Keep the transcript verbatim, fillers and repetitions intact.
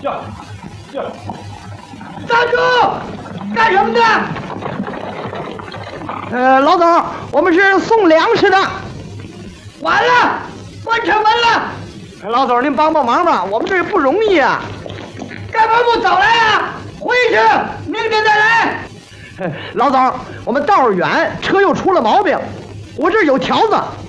叫叫！ 站住！干什么的？呃，老总，我们是送粮食的。完了，关上门了。老总，您帮帮忙吧，我们这不容易啊。干嘛不早来啊？回去，明天再来。老总，我们道儿远，车又出了毛病，我这儿有条子。